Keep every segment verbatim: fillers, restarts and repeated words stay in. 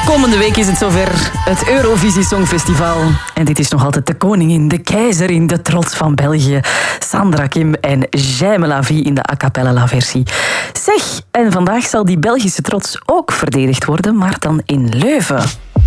Komende week is het zover, het Eurovisie Songfestival. En dit is nog altijd de koningin, de keizerin, de trots van België. Sandra Kim en Jaime Lavie in de a cappella versie. Zeg, en vandaag zal die Belgische trots ook verdedigd worden, maar dan in Leuven.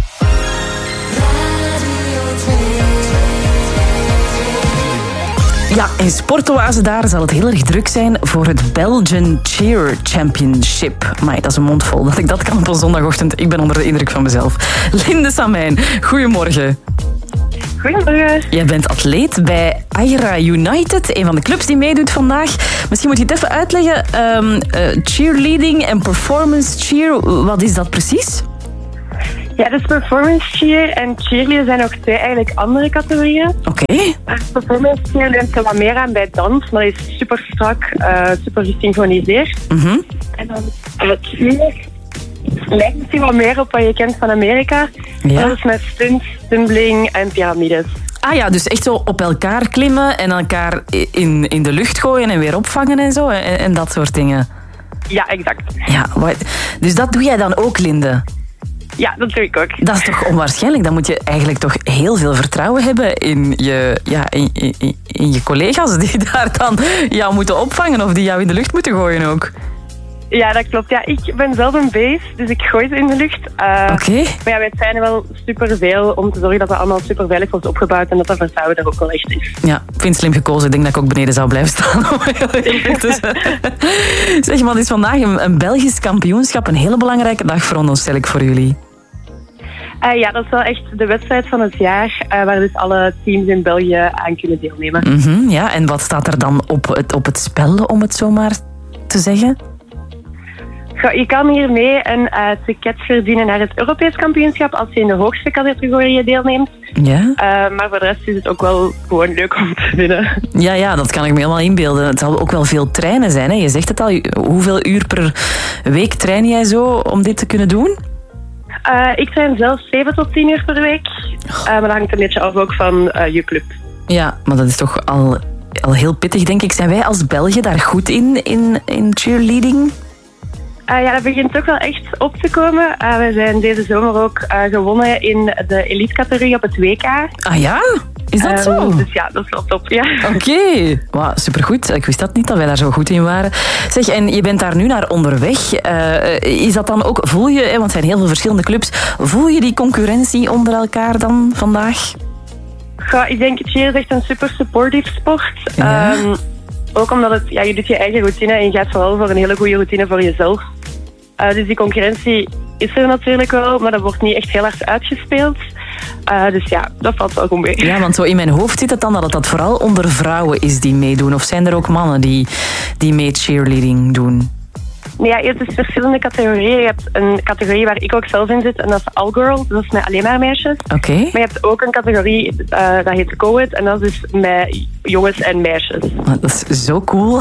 Ja, in Sportoase daar zal het heel erg druk zijn voor het Belgian Cheer Championship. Maar dat is een mond vol dat ik dat kan op een zondagochtend. Ik ben onder de indruk van mezelf. Linde Samijn, goedemorgen. Goedemorgen. Jij bent atleet bij Aira United, een van de clubs die meedoet vandaag. Misschien moet je het even uitleggen. Um, uh, cheerleading en performance cheer, wat is dat precies? Ja, dus performance cheer en cheerleader zijn nog twee eigenlijk andere categorieën. Oké. Okay. Performance cheer neemt ze wat meer aan bij dans, maar dat is super strak, uh, super gesynchroniseerd. Mm-hmm. En dan het cheer lijkt misschien wat meer op wat je kent van Amerika. Ja. Dat is met stunts, tumbling en piramides. Ah ja, dus echt zo op elkaar klimmen en elkaar in, in de lucht gooien en weer opvangen en zo en, en dat soort dingen. Ja, exact. Ja, dus dat doe jij dan ook, Linde? Ja, dat doe ik ook. Dat is toch onwaarschijnlijk? Dan moet je eigenlijk toch heel veel vertrouwen hebben in je, ja, in, in, in je collega's die daar dan jou moeten opvangen of die jou in de lucht moeten gooien ook. Ja, dat klopt. Ja, ik ben zelf een beest, dus ik gooi ze in de lucht. Uh, Oké. Okay. Maar ja, wij zijn er wel superveel om te zorgen dat het allemaal super veilig wordt opgebouwd en dat dat vertrouwen er ook wel echt is. Ja, ik vind het slim gekozen. Ik denk dat ik ook beneden zou blijven staan. Zeg maar, het is vandaag een, een Belgisch kampioenschap, een hele belangrijke dag voor ons, stel ik voor jullie. Uh, ja, dat is wel echt de wedstrijd van het jaar, uh, waar dus alle teams in België aan kunnen deelnemen. Mm-hmm, ja, en wat staat er dan op het, op het spel, om het zo maar te zeggen? Je kan hiermee een uh, ticket verdienen naar het Europees kampioenschap als je in de hoogste categorieën deelneemt. Ja. Uh, maar voor de rest is het ook wel gewoon leuk om te winnen. Ja, ja, dat kan ik me helemaal inbeelden. Het zal ook wel veel trainen zijn. Hè? Je zegt het al, hoeveel uur per week train jij zo om dit te kunnen doen? Uh, ik train zelf zeven tot tien uur per week. Uh, maar dat hangt een beetje af ook van uh, je club. Ja, maar dat is toch al, al heel pittig, denk ik. Zijn wij als België daar goed in, in, in cheerleading? Uh, ja, dat begint toch wel echt op te komen. Uh, we zijn deze zomer ook uh, gewonnen in de elite-categorie op het W K. Ah ja? Is dat uh, zo? Dus ja, dat is wel top, ja. Oké. Okay. Wow, supergoed. Ik wist dat niet, dat wij daar zo goed in waren. Zeg, en je bent daar nu naar onderweg. Uh, is dat dan ook, voel je, want er zijn heel veel verschillende clubs, voel je die concurrentie onder elkaar dan vandaag? Ja, ik denk, cheer is echt een super supportive sport. Ja. Um, ook omdat het, ja, je doet je eigen routine en je gaat vooral voor een hele goede routine voor jezelf. Uh, dus die concurrentie is er natuurlijk wel, maar dat wordt niet echt heel hard uitgespeeld. Uh, dus ja, dat valt wel goed mee. Ja, want zo in mijn hoofd zit het dan dat het dat vooral onder vrouwen is die meedoen. Of zijn er ook mannen die, die mee cheerleading doen? Nee, ja, je hebt dus verschillende categorieën. Je hebt een categorie waar ik ook zelf in zit en dat is All Girl. Dat is met alleen maar meisjes. Oké. Okay. Maar je hebt ook een categorie uh, dat heet Co-ed en dat is dus met jongens en meisjes. Dat is zo cool.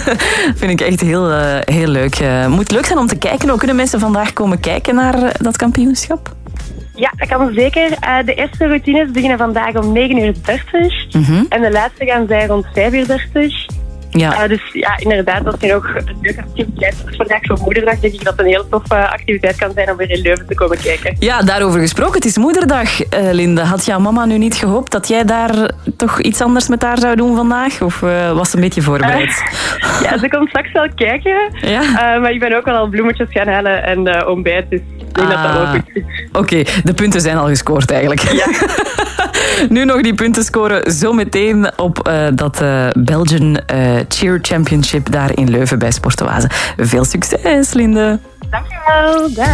Vind ik echt heel, uh, heel leuk. Uh, moet leuk zijn om te kijken. Hoe kunnen mensen vandaag komen kijken naar uh, dat kampioenschap? Ja, dat kan zeker. Uh, de eerste routines beginnen vandaag om negen uur dertig. Mm-hmm. En de laatste gaan zijn rond vijf uur dertig. Ja. Uh, dus ja, inderdaad, dat is nog een leuke activiteit. Vandaag voor Moederdag denk ik dat het een heel toffe activiteit kan zijn om weer in Leuven te komen kijken. Ja, daarover gesproken. Het is Moederdag, uh, Linde. Had jouw mama nu niet gehoopt dat jij daar toch iets anders met haar zou doen vandaag? Of uh, was ze een beetje voorbereid? Uh, ja, ze komt straks wel kijken. Ja? Uh, maar ik ben ook al al bloemetjes gaan halen en uh, ontbijt. Dus ik denk ah. dat dat ook goed is. Oké, okay, de punten zijn al gescoord eigenlijk. Ja. Nu nog die punten scoren zo meteen op uh, dat uh, Belgian uh, Cheer Championship daar in Leuven bij Sportoase. Veel succes, Linde. Dankjewel. Dag.